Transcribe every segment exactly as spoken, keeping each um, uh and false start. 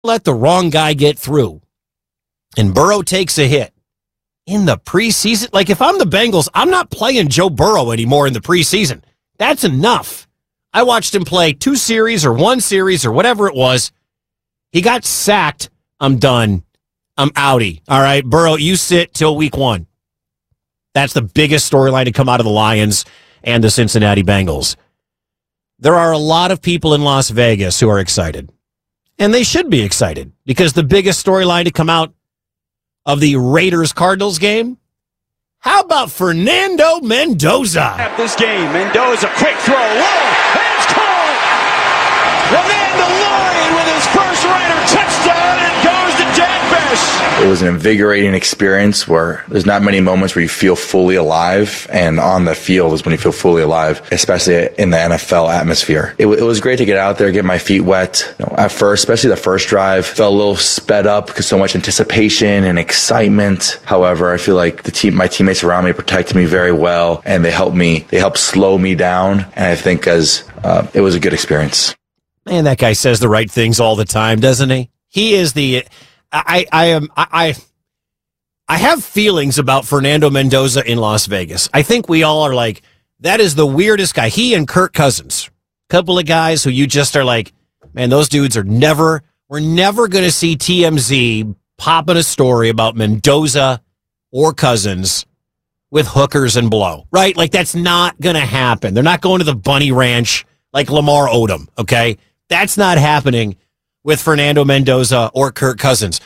let the wrong guy get through and Burrow takes a hit in the preseason, like if I'm the Bengals, I'm not playing Joe Burrow anymore in the preseason. That's enough. I watched him play two series or one series or whatever it was. He got sacked. I'm done. I'm outie. All right, Burrow, you sit till week one. That's the biggest storyline to come out of the Lions and the Cincinnati Bengals. There are a lot of people in Las Vegas who are excited. And they should be excited because the biggest storyline to come out of the Raiders-Cardinals game, how about Fernando Mendoza? At this game, Mendoza, quick throw, low, and it's caught! Ronaldo Lloyd with his first Raider touchdown and goes to Jack Bess. It was an invigorating experience where there's not many moments where you feel fully alive, and on the field is when you feel fully alive, especially in the N F L atmosphere. It, it was great to get out there, get my feet wet. You know, at first, especially the first drive, felt a little sped up because so much anticipation and excitement. However, I feel like the team, my teammates around me protected me very well, and they helped me, they helped slow me down, and I think as uh, it was a good experience. Man, that guy says the right things all the time, doesn't he? He is the... I I am I I have feelings about Fernando Mendoza in Las Vegas. I think we all are like, that is the weirdest guy. He and Kirk Cousins, couple of guys who you just are like, man, those dudes are never. We're never going to see T M Z popping a story about Mendoza or Cousins with hookers and blow, right? Like that's not going to happen. They're not going to the Bunny Ranch like Lamar Odom. Okay, that's not happening with Fernando Mendoza or Kirk Cousins.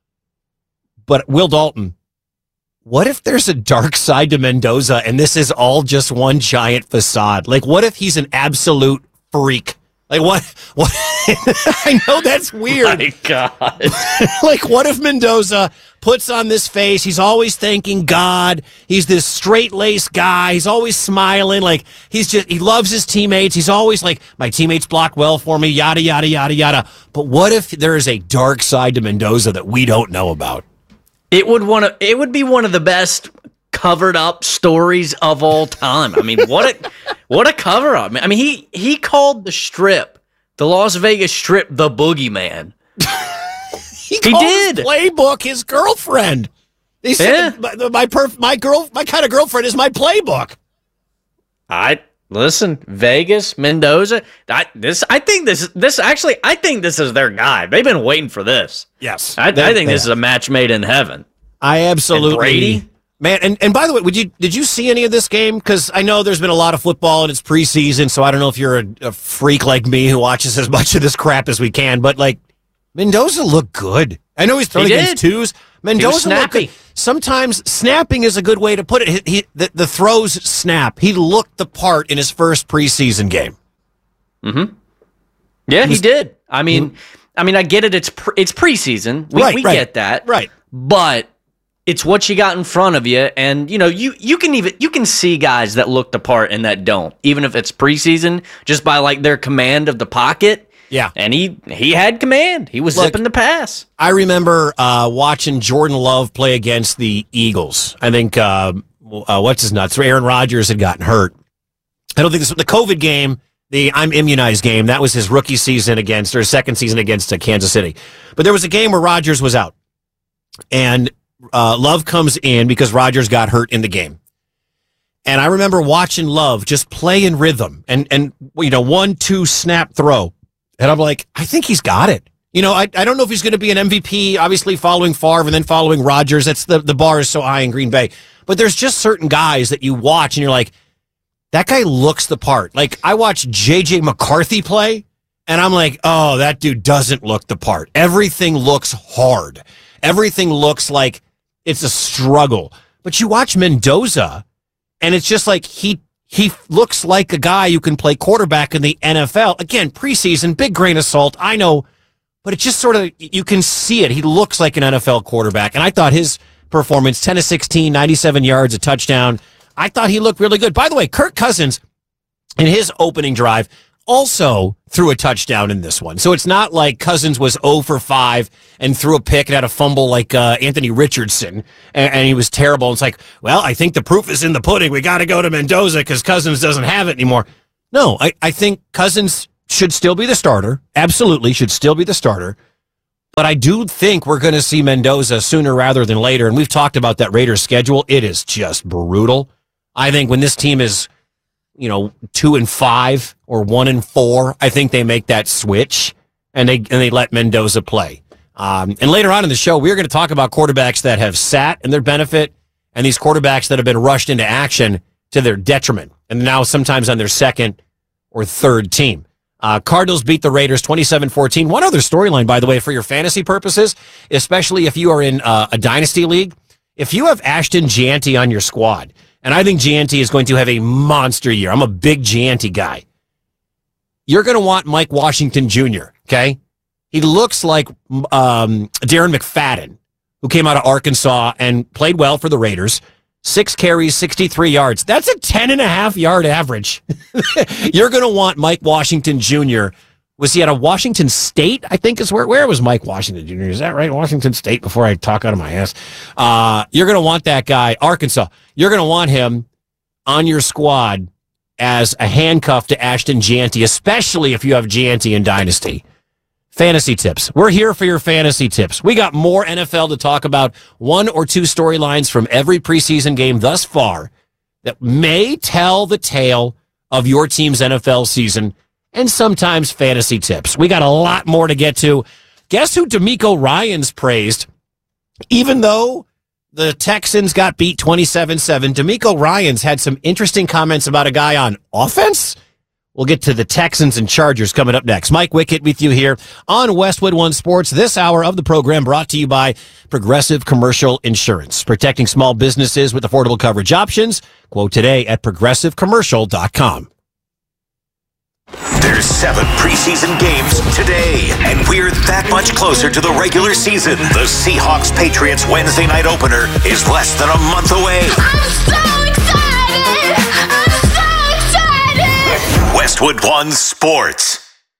But Will Dalton, what if there's a dark side to Mendoza and this is all just one giant facade? Like, what if he's an absolute freak? Like, what? What? I know that's weird. My God. Like, what if Mendoza puts on this face? He's always thanking God. He's this straight-laced guy. He's always smiling. Like, he's just, he loves his teammates. He's always like, my teammates block well for me, yada, yada, yada, yada. But what if there is a dark side to Mendoza that we don't know about? It would one of, it would be one of the best covered up stories of all time. I mean, what a what a cover up. I mean, he he called the Strip, the Las Vegas Strip, the boogeyman. he, he did. His playbook his girlfriend. He said, yeah. my my, perf, my girl my kind of girlfriend is my playbook. I listen, Vegas, Mendoza. I this I think this this actually I think this is their guy. They've been waiting for this. Yes, I, they, I think this have. is a match made in heaven. I absolutely and Brady. Man, and, and by the way, would you did you see any of this game? Because I know there's been a lot of football and it's preseason, so I don't know if you're a, a freak like me who watches as much of this crap as we can. But like, Mendoza looked good. I know he's throwing he against twos. Mendoza looked good. Sometimes snapping is a good way to put it. He, he, the, the throws snap. He looked the part in his first preseason game. Mm-hmm. Yeah, he, was, he did. I mean, mm-hmm. I mean, I get it. It's pre, it's preseason. We, right, we right, get that. Right, but. It's what you got in front of you, and you know you you can even you can see guys that look the part and that don't, even if it's preseason, just by like their command of the pocket. Yeah, and he he had command. He was Look, zipping the pass. I remember uh, watching Jordan Love play against the Eagles. I think uh, uh, what's his nuts? Aaron Rodgers had gotten hurt. I don't think this was the COVID game. The I'm immunized game. That was his rookie season against or his second season against uh, Kansas City. But there was a game where Rodgers was out, and Uh, Love comes in because Rodgers got hurt in the game. And I remember watching Love just play in rhythm and, and you know, one, two, snap, throw. And I'm like, I think he's got it. You know, I, I don't know if he's going to be an M V P, obviously following Favre and then following Rodgers. That's the, the bar is so high in Green Bay. But there's just certain guys that you watch and you're like, that guy looks the part. Like, I watched J J McCarthy play and I'm like, oh, that dude doesn't look the part. Everything looks hard. Everything looks like it's a struggle. But you watch Mendoza, and it's just like he he looks like a guy who can play quarterback in the N F L. Again, preseason, big grain of salt, I know. But it just sort of, you can see it. He looks like an N F L quarterback. And I thought his performance, ten of sixteen, ninety-seven yards, a touchdown, I thought he looked really good. By the way, Kirk Cousins, in his opening drive, also threw a touchdown in this one. So it's not like Cousins was zero for five and threw a pick and had a fumble like uh, Anthony Richardson, and, and he was terrible. It's like, well, I think the proof is in the pudding. We got to go to Mendoza because Cousins doesn't have it anymore. No, I, I think Cousins should still be the starter. Absolutely should still be the starter. But I do think we're going to see Mendoza sooner rather than later. And we've talked about that Raiders schedule. It is just brutal. I think when this team is, you know, two and five or one and four, I think they make that switch and they and they let Mendoza play. Um, and later on in the show, we're going to talk about quarterbacks that have sat in their benefit and these quarterbacks that have been rushed into action to their detriment, and now sometimes on their second or third team. Uh, Cardinals beat the Raiders twenty-seven fourteen. One other storyline, by the way, for your fantasy purposes, especially if you are in uh, a dynasty league, if you have Ashton Gianti on your squad, and I think Gianti is going to have a monster year. I'm a big Gianti guy. You're going to want Mike Washington Junior, okay? He looks like um, Darren McFadden, who came out of Arkansas and played well for the Raiders. Six carries, sixty-three yards. That's a ten and a half yard average. You're going to want Mike Washington Junior Was he at a Washington State? I think is where, where was Mike Washington Junior Is that right? Washington State before I talk out of my ass. Uh, you're going to want that guy. Arkansas. You're going to want him on your squad as a handcuff to Ashton Gianti, especially if you have Gianti in Dynasty. Fantasy tips. We're here for your fantasy tips. We got more N F L to talk about, one or two storylines from every preseason game thus far that may tell the tale of your team's N F L season, and sometimes fantasy tips. We got a lot more to get to. Guess who DeMeco Ryans praised? Even though the Texans got beat twenty-seven seven, DeMeco Ryans had some interesting comments about a guy on offense. We'll get to the Texans and Chargers coming up next. Mike Wickett with you here on Westwood One Sports. This hour of the program brought to you by Progressive Commercial Insurance, protecting small businesses with affordable coverage options. Quote today at progressive commercial dot com. There's seven preseason games today, and we're that much closer to the regular season. The Seahawks-Patriots Wednesday night opener is less than a month away. I'm so excited! I'm so excited! Westwood One Sports.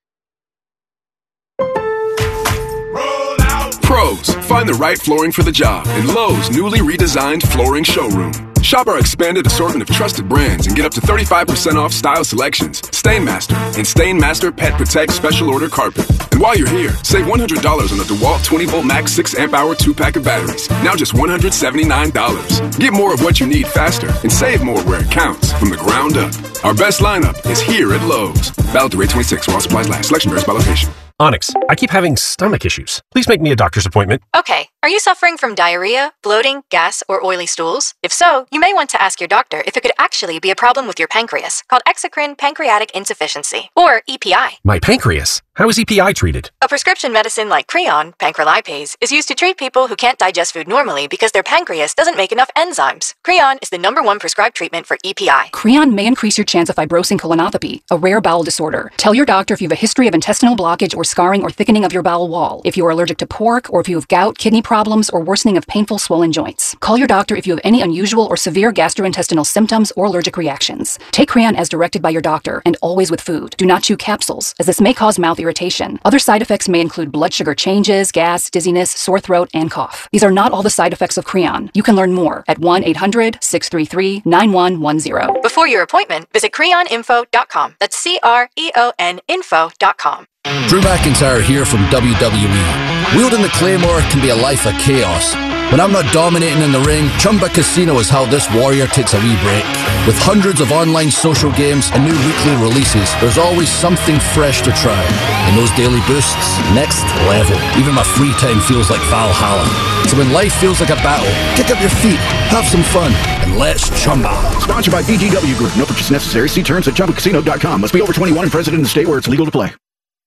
Pros, find the right flooring for the job in Lowe's newly redesigned flooring showroom. Shop our expanded assortment of trusted brands and get up to thirty-five percent off style selections, Stainmaster, and Stainmaster Pet Protect Special Order Carpet. And while you're here, save one hundred dollars on the DeWalt twenty volt Max six amp hour two pack of batteries. Now just one hundred seventy-nine dollars. Get more of what you need faster and save more where it counts from the ground up. Our best lineup is here at Lowe's. Valid through eight twenty-six while supplies last. Selection varies by location. Onyx, I keep having stomach issues. Please make me a doctor's appointment. Okay, are you suffering from diarrhea, bloating, gas, or oily stools? If so, you may want to ask your doctor if it could actually be a problem with your pancreas, called exocrine pancreatic insufficiency, or E P I. My pancreas? How is E P I treated? A prescription medicine like Creon, pancrelipase, is used to treat people who can't digest food normally because their pancreas doesn't make enough enzymes. Creon is the number one prescribed treatment for E P I. Creon may increase your chance of fibrosing colonopathy, a rare bowel disorder. Tell your doctor if you have a history of intestinal blockage or scarring or thickening of your bowel wall, if you are allergic to pork, or if you have gout, kidney problems, or worsening of painful swollen joints. Call your doctor if you have any unusual or severe gastrointestinal symptoms or allergic reactions. Take Creon as directed by your doctor, and always with food. Do not chew capsules, as this may cause mouth irritation. Other side effects may include blood sugar changes, gas, dizziness, sore throat, and cough. These are not all the side effects of Creon. You can learn more at one eight hundred six three three nine one one zero. Before your appointment, visit creon info dot com. That's C R E O N info dot com. Drew McIntyre here from W W E. Wielding the Claymore can be a life of chaos. When I'm not dominating in the ring, Chumba Casino is how this warrior takes a wee break. With hundreds of online social games and new weekly releases, there's always something fresh to try. And those daily boosts, next level. Even my free time feels like Valhalla. So when life feels like a battle, kick up your feet, have some fun, and let's chumba. Sponsored by B G W Group. No purchase necessary. See terms at chumba casino dot com. Must be over twenty-one and present in the state where it's legal to play.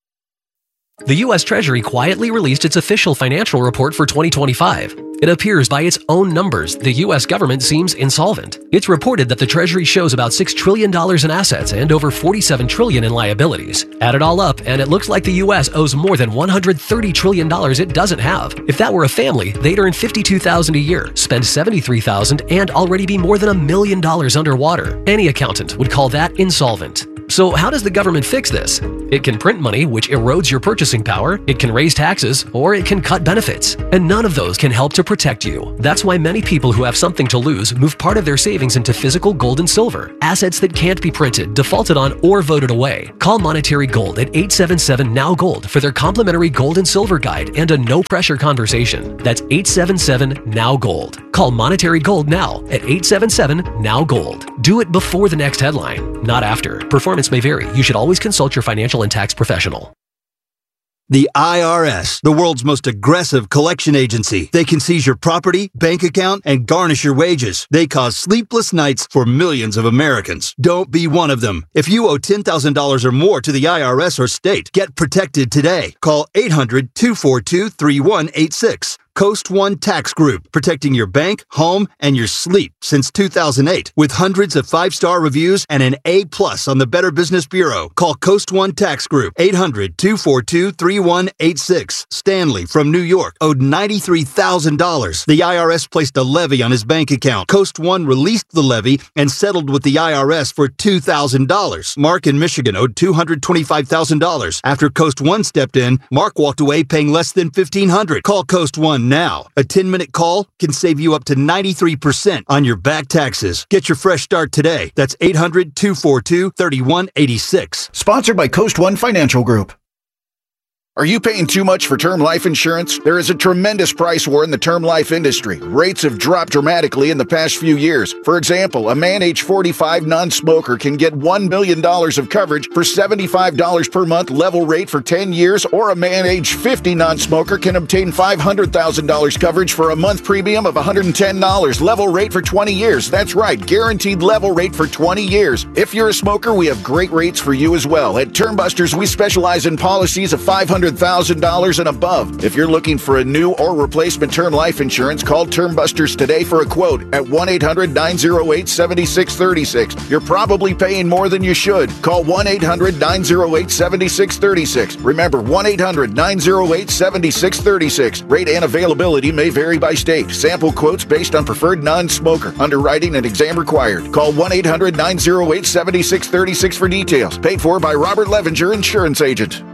The U S Treasury quietly released its official financial report for twenty twenty-five. It appears by its own numbers, the U S government seems insolvent. It's reported that the Treasury shows about six trillion dollars in assets and over forty-seven trillion dollars in liabilities. Add it all up, and it looks like the U S owes more than one hundred thirty trillion dollars it doesn't have. If that were a family, they'd earn fifty-two thousand dollars a year, spend seventy-three thousand dollars, and already be more than a million dollars underwater. Any accountant would call that insolvent. So how does the government fix this? It can print money, which erodes your purchasing power, it can raise taxes, or it can cut benefits. And none of those can help to protect you. That's why many people who have something to lose move part of their savings into physical gold and silver, assets that can't be printed, defaulted on, or voted away. Call Monetary Gold at eight seven seven N O W Gold for their complimentary gold and silver guide and a no-pressure conversation. That's eight seven seven N O W Gold. Call Monetary Gold now at eight seven seven N O W Gold. Do it before the next headline, not after. Performance may vary. You should always consult your financial and tax professional. The I R S, the world's most aggressive collection agency. They can seize your property, bank account, and garnish your wages. They cause sleepless nights for millions of Americans. Don't be one of them. If you owe ten thousand dollars or more to the I R S or state, get protected today. Call eight hundred, two four two, three one eight six. Coast One Tax Group, protecting your bank, home, and your sleep since two thousand eight. With hundreds of five-star reviews and an A plus on the Better Business Bureau. Call Coast One Tax Group, eight hundred, two four two, three one eight six. Stanley from New York owed ninety-three thousand dollars. The I R S placed a levy on his bank account. Coast One released the levy and settled with the I R S for two thousand dollars. Mark in Michigan owed two hundred twenty-five thousand dollars. After Coast One stepped in, Mark walked away paying less than fifteen hundred dollars. Call Coast One now. A ten-minute call can save you up to ninety-three percent on your back taxes. Get your fresh start today. That's eight hundred, two four two, three one eight six. Sponsored by Coast One Financial Group. Are you paying too much for term life insurance? There is a tremendous price war in the term life industry. Rates have dropped dramatically in the past few years. For example, a man age forty-five non-smoker can get one million dollars of coverage for seventy-five dollars per month level rate for ten years, or a man age fifty non-smoker can obtain five hundred thousand dollars coverage for a month premium of one hundred ten dollars level rate for twenty years. That's right, guaranteed level rate for twenty years. If you're a smoker, we have great rates for you as well. At Term Busters, we specialize in policies of five hundred thousand dollars and above. If you're looking for a new or replacement term life insurance, call Term Busters today for a quote at one eight hundred, nine oh eight, seven six three six. You're probably paying more than you should. Call one eight hundred, nine oh eight, seven six three six. Remember, one eight hundred, nine oh eight, seven six three six. Rate and availability may vary by state. Sample quotes based on preferred non-smoker. Underwriting and exam required. Call one eight hundred, nine oh eight, seven six three six for details. Paid for by Robert Levinger, Insurance Agent.